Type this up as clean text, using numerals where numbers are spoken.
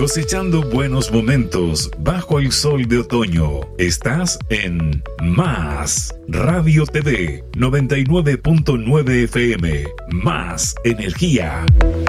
cosechando buenos momentos bajo el sol de otoño. Estás en Más Radio TV 99.9 FM. Más energía.